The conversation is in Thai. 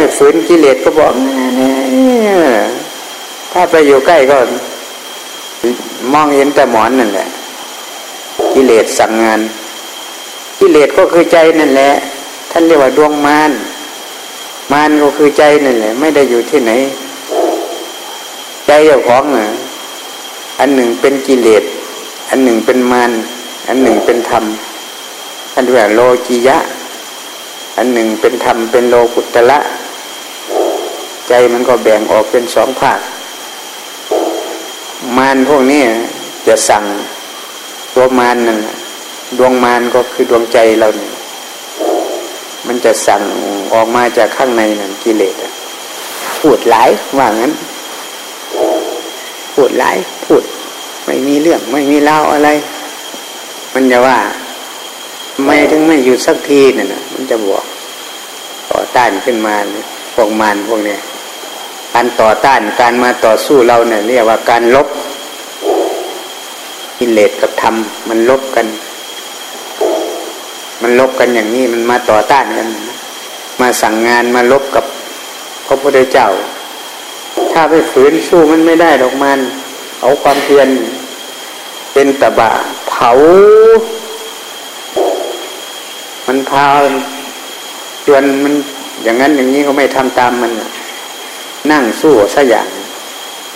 ไม่ฝืนกิเลสก็บอกถ้าไปอยู่ใกล้ก็มองเห็นแต่หมอนนั่นแหละกิเลสสั่งงานกิเลสก็คือใจนั่นแหละท่านเรียกว่าดวงมารมารก็คือใจนั่นแหละไม่ได้อยู่ที่ไหนใจเจ้าของอันหนึ่งเป็นกิเลสอันหนึ่งเป็นมารอันหนึ่งเป็นธรรมท่านเรียกว่าโลกิยะอันหนึ่งเป็นธรรมเป็นโลกุตระใจมันก็แบ่งออกเป็นสองภาคมารพวกนี้จะสั่งตัวมารนั่นดวงมารก็คือดวงใจเราเนี่ยมันจะสั่งออกมาจากข้างในนั่นกิเลสพูดหลายว่างั้นพูดหลายพูดไม่มีเรื่องไม่มีเล่าอะไรมันจะว่าไม่ถึงไม่หยุดสักทีนั่นน่ะมันจะบอกต่อต้านขึ้นมาพวกมารพวกนี้การต่อต้านการมาต่อสู้เราเนี่ยเรียกว่าการลบกิเลสกับธรรมมันลบกันอย่างนี้มันมาต่อต้านกันมาสั่งงานมาลบกับพระพุทธเจ้าถ้าไปฝืนสู้มันไม่ได้หรอกมันเอาความเพียรเป็นตบะเผามันพาจนมันอย่างนั้นอย่างนี้ก็ไม่ทำตามมันนั่งสู้ซะอย่าง